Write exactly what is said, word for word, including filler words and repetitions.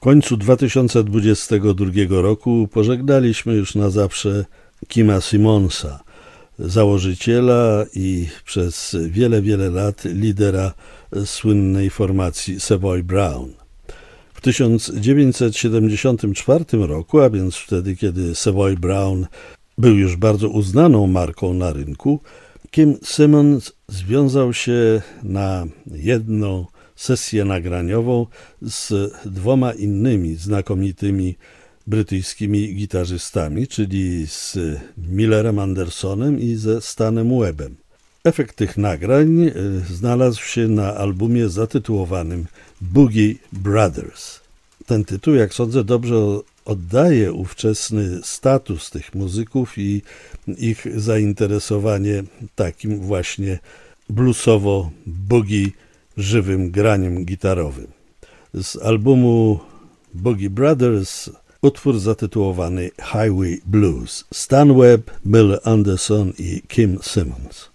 końcu dwa tysiące dwudziestego drugiego roku pożegnaliśmy już na zawsze Kima Simmonsa, założyciela i przez wiele, wiele lat lidera słynnej formacji Savoy Brown. W tysiąc dziewięćset siedemdziesiątym czwartym roku, a więc wtedy, kiedy Savoy Brown był już bardzo uznaną marką na rynku, Kim Simmons związał się na jedną sesję nagraniową z dwoma innymi znakomitymi brytyjskimi gitarzystami, czyli z Millerem Andersonem i ze Stanem Webbem. Efekt tych nagrań znalazł się na albumie zatytułowanym Boogie Brothers. Ten tytuł, jak sądzę, dobrze oddaje ówczesny status tych muzyków i ich zainteresowanie takim właśnie bluesowo-boogie żywym graniem gitarowym. Z albumu Boogie Brothers utwór zatytułowany Highway Blues. Stan Webb, Miller Anderson i Kim Simmons.